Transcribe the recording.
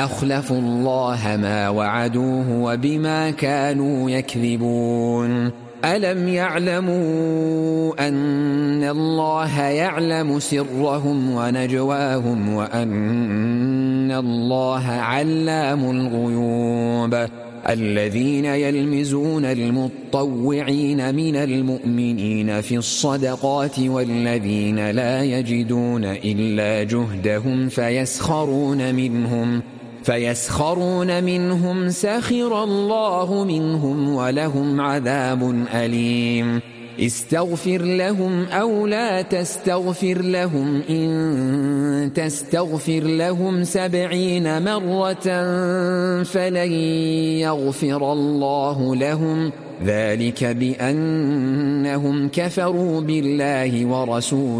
فأخلفوا الله ما وعدوه وبما كانوا يكذبون ألم يعلموا أن الله يعلم سرهم ونجواهم وأن الله علام الغيوب الذين يلمزون المطوعين من المؤمنين في الصدقات والذين لا يجدون إلا جهدهم فيسخرون منهم سخر الله منهم ولهم عذاب أليم استغفر لهم أو لا تستغفر لهم إن تستغفر لهم 70 مرة فلن يغفر الله لهم ذلك بأنهم كفروا بالله ورسوله